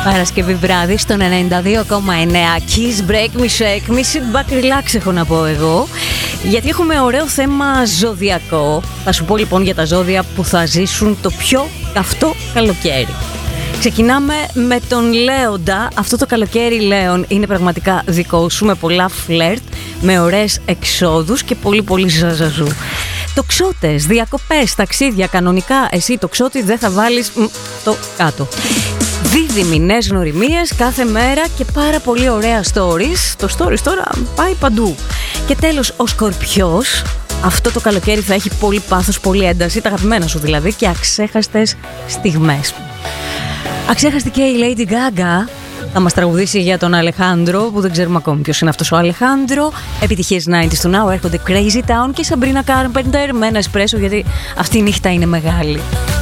Παρασκευή βράδυ στον 92,9 Kiss Break Me Shake Me Sit Back Relax, έχω να πω εγώ. Γιατί έχουμε ωραίο θέμα ζωδιακό. Θα σου πω λοιπόν για τα ζώδια που θα ζήσουν το πιο καυτό καλοκαίρι. Ξεκινάμε με τον Λέοντα. Αυτό το καλοκαίρι, Λέων, είναι πραγματικά δικό σου, με πολλά φλερτ, με ωραίες εξόδους και πολύ ζαζαζού. Τοξότες, διακοπές, ταξίδια, κανονικά εσύ τοξότη δεν θα βάλεις το κάτω. Δίδυμοι, νέες γνωριμίες κάθε μέρα και πάρα πολύ ωραία stories. Το stories τώρα πάει παντού. Και τέλος, ο Σκορπιός. Αυτό το καλοκαίρι θα έχει πολύ πάθος, πολύ ένταση, τα αγαπημένα σου δηλαδή, και αξέχαστες στιγμές. Αξέχαστη και η Lady Gaga θα μας τραγουδήσει για τον Αλεχάνδρο, που δεν ξέρουμε ακόμη ποιος είναι αυτός ο Αλεχάνδρο. Επιτυχίες 90's του Now, έρχονται Crazy Town και η Σαμπρίνα Κάρπεντερ με ένα εσπρέσο, γιατί αυτή η νύχτα είναι μεγάλη.